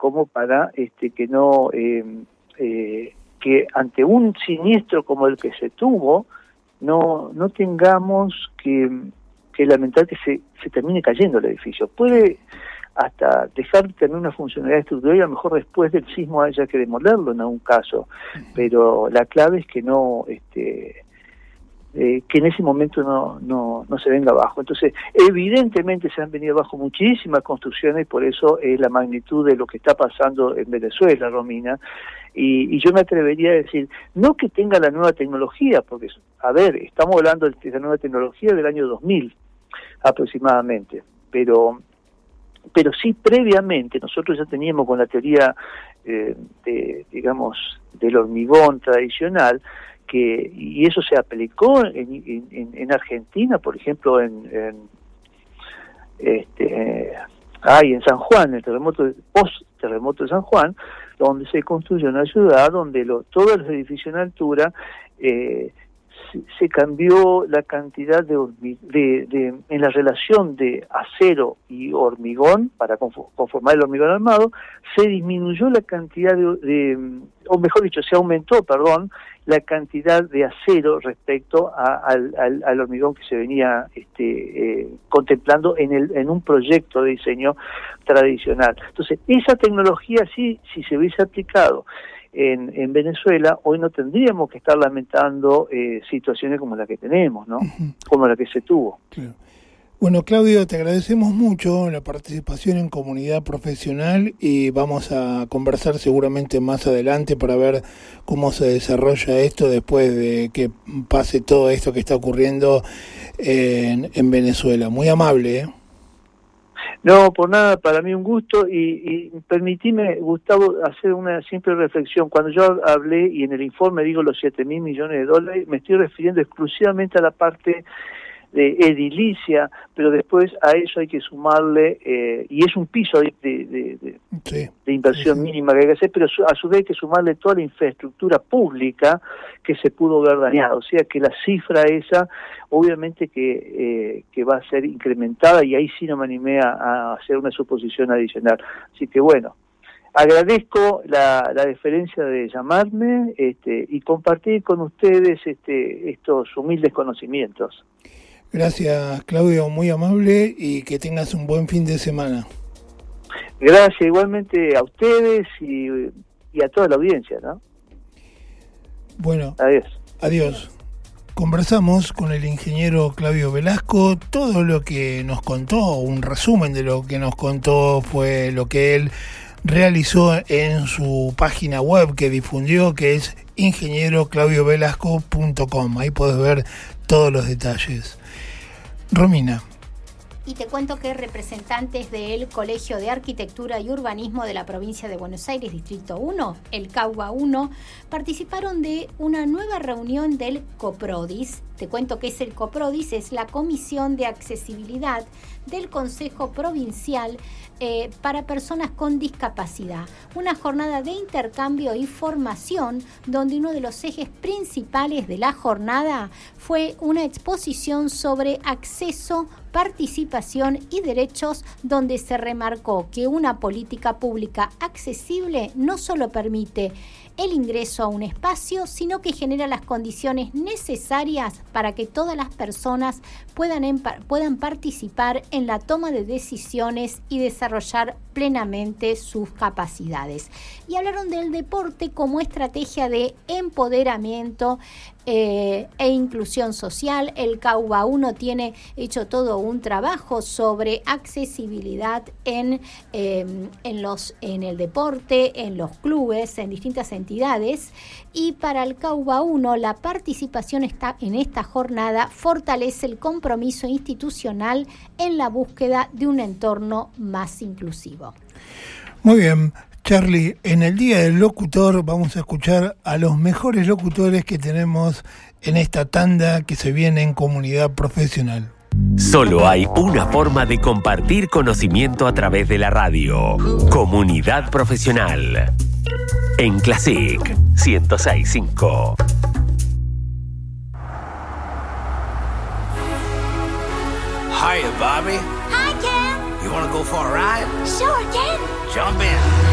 como para que no que ante un siniestro como el que se tuvo no tengamos que lamentar que se termine cayendo el edificio. Puede hasta dejar de tener una funcionalidad estructural y a lo mejor después del sismo haya que demolerlo en algún caso, pero la clave es que no que en ese momento no se venga abajo. Entonces, evidentemente se han venido abajo muchísimas construcciones, por eso es la magnitud de lo que está pasando en Venezuela, Romina, y yo me atrevería a decir, no que tenga la nueva tecnología, porque, a ver, estamos hablando de la nueva tecnología del año 2000 aproximadamente, pero sí previamente nosotros ya teníamos con la teoría del hormigón tradicional, y eso se aplicó en Argentina, por ejemplo, en San Juan, el post-terremoto de San Juan, donde se construyó una ciudad donde todos los edificios en altura se cambió la cantidad en la relación de acero y hormigón para conformar el hormigón armado, se disminuyó la cantidad o mejor dicho, se aumentó, la cantidad de acero respecto al hormigón que se venía contemplando en un proyecto de diseño tradicional. Entonces, esa tecnología si se hubiese aplicado en Venezuela, hoy no tendríamos que estar lamentando situaciones como la que tenemos, ¿no? Como la que se tuvo. Claro. Bueno, Claudio, te agradecemos mucho la participación en Comunidad Profesional y vamos a conversar seguramente más adelante para ver cómo se desarrolla esto después de que pase todo esto que está ocurriendo en Venezuela. Muy amable, ¿eh? No, por nada, para mí un gusto y permitime, Gustavo, hacer una simple reflexión. Cuando yo hablé y en el informe digo los $7.000 millones, me estoy refiriendo exclusivamente a la parte de edilicia, pero después a eso hay que sumarle, y es un piso de inversión mínima que hay que hacer, pero a su vez hay que sumarle toda la infraestructura pública que se pudo ver dañada. O sea que la cifra esa, obviamente que va a ser incrementada, y ahí sí no me animé a hacer una suposición adicional. Así que bueno, agradezco la deferencia de llamarme y compartir con ustedes estos humildes conocimientos. Gracias, Claudio, muy amable, y que tengas un buen fin de semana. Gracias igualmente a ustedes y a toda la audiencia, ¿no? Bueno, adiós. Conversamos con el ingeniero Claudio Velasco. Todo lo que nos contó, un resumen de lo que nos contó, fue lo que él realizó en su página web que difundió, que es ingenieroclaudiovelasco.com. Ahí podés ver todos los detalles. Romina. Y te cuento que representantes del Colegio de Arquitectura y Urbanismo de la provincia de Buenos Aires, Distrito 1, el CAUBA 1, participaron de una nueva reunión del COPRODIS. Te cuento que es el COPRODIS, es la Comisión de Accesibilidad del Consejo Provincial para personas con discapacidad. Una jornada de intercambio y formación donde uno de los ejes principales de la jornada fue una exposición sobre acceso, participación y derechos, donde se remarcó que una política pública accesible no solo permite el ingreso a un espacio, sino que genera las condiciones necesarias para que todas las personas puedan participar en la toma de decisiones y desarrollar plenamente sus capacidades. Y hablaron del deporte como estrategia de empoderamiento e inclusión social. El CAUBA 1 tiene hecho todo un trabajo sobre accesibilidad en el deporte, en los clubes, en distintas entidades, y para el CAUBA 1 la participación en esta jornada fortalece el compromiso institucional en la búsqueda de un entorno más inclusivo. Muy bien. Charlie, en el Día del Locutor vamos a escuchar a los mejores locutores que tenemos en esta tanda que se viene en Comunidad Profesional. Solo hay una forma de compartir conocimiento a través de la radio. Comunidad Profesional. En Classic 106.5. Hiya, Bobby. Hi, Ken. You want to go for a ride? Sure, Ken. Jump in.